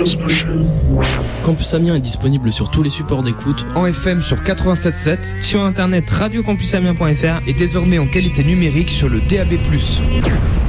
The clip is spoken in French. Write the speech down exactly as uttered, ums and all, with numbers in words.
Campus Amiens est disponible sur tous les supports d'écoute, en F M sur quatre-vingt-sept virgule sept, sur internet radio campus amiens point f r et désormais en qualité numérique sur le D A B plus.